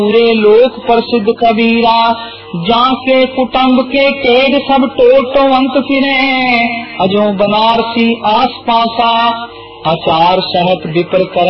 पूरे लोक प्रसिद्ध कबीरा, जाके कुटुंब के केद सब टोटो अंत फिरे, अजो बनारसी आस पासा, आचार सहत विपर कर